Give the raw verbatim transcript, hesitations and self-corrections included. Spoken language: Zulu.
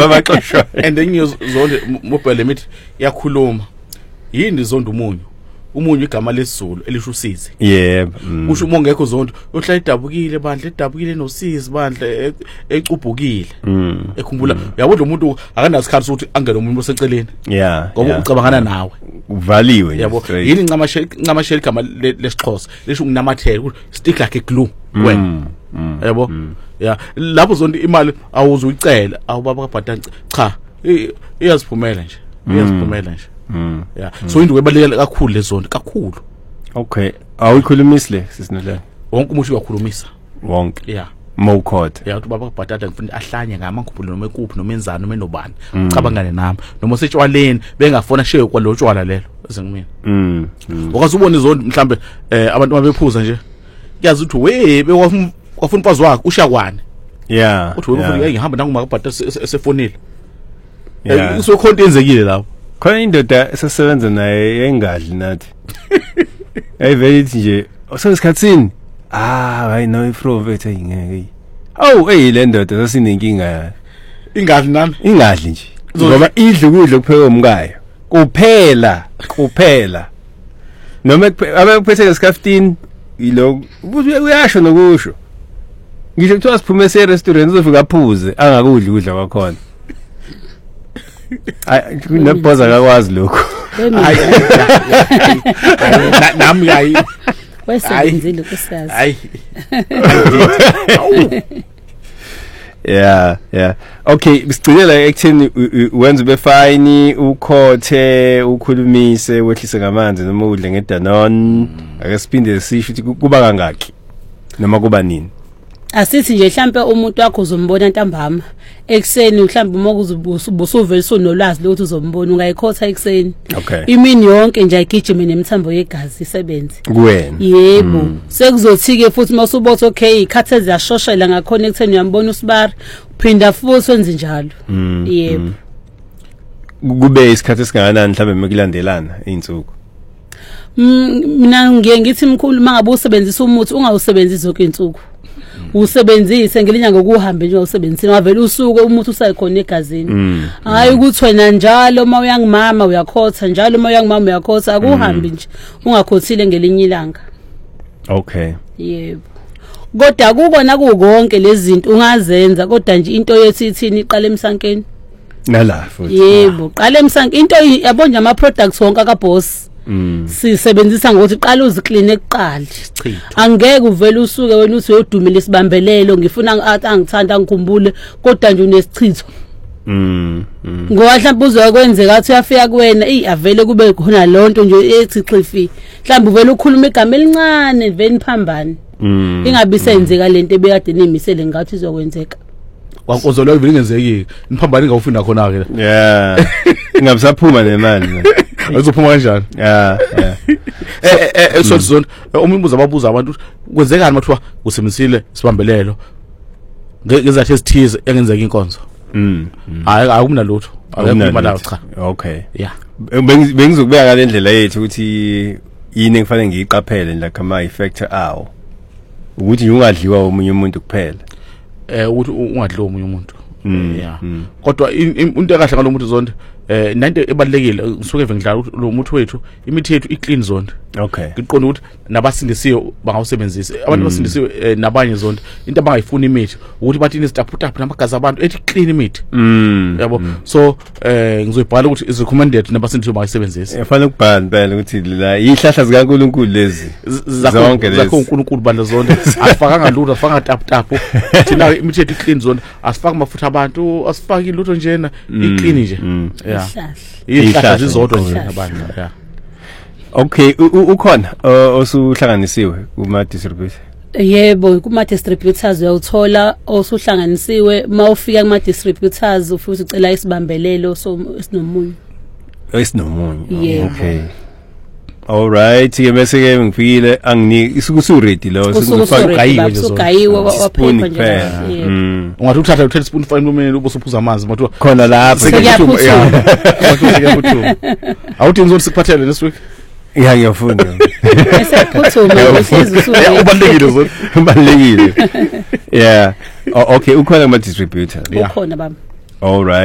abaxoshwa and then zonke mobile limit yakhuluma yini zonke umunyu umunyu igama lesizulu elisho usizi yebo kusho uma ngekho zonke uhlala idabukile bandle idabukile nosizi bandle ecubhukile ekhumbula yabo umuntu akanasikhathi ukuthi angene umuntu oseceleni yeah ngoba ucabangana nawe uvaliwe yabo yini ncamasheli ncamasheli igama lesixhosa lisho unamathela stick like a glue wena yabo yeah lapho zonke imali awuzuyicela awubaba kabhadala cha iyaziphumela nje iyaziphumela nje Mm. Yeah. So into ebaleka kakhulu lezonto kakhulu. Okay. Awukhulumisi le sisinele. Wonke umuntu uyakhulumisa. Wonke. Yeah. Mawukhotha. Yeah, uthi baba kubhatata ngifuna ahlanye ngamakhuphulo noma ekuphi noma enzani noma enobani. Ucabangane nami. Noma usetshwaleni bengafona shewe kwalotshwala lelo ezingimina. Mm. Okaze ubone izonto mhlambe eh abantu mabephuza nje. Kuyazi ukuthi we bekwafuna umfazi wakhe ushakwani. Yeah. Uthi wena ufuna ngihamba nangu makabhatata esefonile. Eh isokhonto enzekile lapho. Khona indoda esesebenza naye engadli nathi. Ayivelithi nje osesikhatsini. Ah, I know ifro vethe ingeke. Awu hey le ndoda sasinenkinga. Ingadli nami. Ingadli nje. Ngoba idlu kudlo kuphekwa umkayo. Kuphela, kuphela. Noma abekuphethe ngesikhaftini yilo uyasho nokusho. Ngisho kuthiwa siphume se restaurant uzofika aphuze angakudli kudla kwakhona. Ay nebhoza akakwazi lokho. Hayi. Nami hayi. Wesenzile kusazi. Hayi. Yeah, yeah. Okay, sigcinela ekutheni wenza befine ukhothe ukhulumise wehlise ngamanzi noma udle ngedanone ake siphinde sisho ukuthi kuba kangaki noma kuba nini. Asithi nje mhlambe umuntu wakho uzombona ntambama ekseni mhlambe uma kuzubusuvela sonolwazi lokuthi uzombona ungayikhotha ekseni Okay. Imini yonke nje ayigijime nemithambo yegazi isebenze kuwena yebo mm. Sekuzothi-ke futhi mawusubothi okay ikhathe ziyashoshela ngakhona ekutheni uyambona usibari uphinda futhi wenze njalo mm. yebo mm. Kube isikhathi esingakanani mhlambe mekulandelana izinsuku. Mina ngiye ngithi mkhulu mangabe usebenzisa umuthi ungawusebenzisi zonke izinsuku usebenzise ngelinya ngokuhambe nje usebenzisini wavela usuke umuthi usayikhona egazini hayi ukuthi wena njalo uma uyangimama uyakhotha njalo uma uyangimama uyakhotha akuhambi nje ungakhothile ngelinye ilanga. Okay. Yebo. Kodwa kukona kukonke lezi zinto ungazenza kodwa nje into yethi ithini iqala emsankeni nala futhi. Yebo qala emsankeni into yabo nje ama products wonke aka boss Mm. Sisebenzisa ngokuthi qala uziclean ekuqala. Angeke uvele usuke wena uthi uyodumela isibambelelo ngifuna athi angithanda ngikhumbule kodwa nje unesichitho. Mm. Ngoba mhlawumbe uzokwenzeka athi uyafika kuwena ey avele kube khona lonto nje ethi xifi. Mhlawumbe uvele ukhuluma igama elincane veni phambani. Mm. Ingabe senzeka lento ebekade nemisele ngathi izokwenzeka. Wankozolo vele ingenzeki imphambani ngawufunda khona ke. Yeah. Ingabisaphuma nemali. Azophuma kanjani? Yeah, yeah. Eh eh so zone umbuzo ababuza abantu kwenzekani mathiwa usebenzisile sibambelelo ngezathi esithize engenzeka inkonzo. Mm. Hayi akumna lutho. Akekho la cha. Okay. Yeah. Bengizokubeka ngale ndlela yethu ukuthi yini engifanele ngiyiqaphele la kama effect awo. Ukuthi ungadliwa umunye umuntu kuphela. Eh ukuthi ungadliwa umunye umuntu. Yeah. Kodwa into ekahle ngalomuntu zonke eh nanto ebalekile ngisuke eve ngidlala lo muthi wethu imithi yethu iclean zone. Okay. Ngiqonda ukuthi nabasindisiwe bangawusebenzisa abantu basindisiwe nabanye zonke into abangayifuni imithi ukuthi bathi inesitaputaphu namagazi abantu ethi clean imithi. Mm. Yabo so eh ngizoyibhala ukuthi is recommended nabasindisiwe bangayisebenzisa. Efanele ukubhala impela ukuthi la ihlahla zikaNkuluNkulu lezi zonke lezi zakho uNkulunkulu bandla zonke afakanga lutho afaka taputapu thina imithi yethu clean zone asifaka amafutha abantu asifaki lutho njena iclean nje. Ihlahla. Ihlahla zizodwa nje abantu yeah. Okay ukhona osuhlanganisiwe kuma distributor. Yebo kuma distributors uyawuthola osuhlanganisiwe mawufika kuma distributors ufuthi ucela isibambelelo so esinomunye. Esinomunye. Okay. All right, ke bese ke ngifikile angini isuku ready lo singufaka ugayiwe nje ugayiwe waphepha nje. Ungathi uthatha u ten spoon fine women ubusuphuza amanzi mathiwa khona lapha sekuyaphuthuma. Sekuyaphuthuma. Awuthi ngizoni sikuphathele next week. Yeah, ngiyafunda. Esephuthuma usiza usuke. Ubalekile zona. Ubalekile. Yeah. Okay, ukhona ama distributor. Ukhona baba. All right.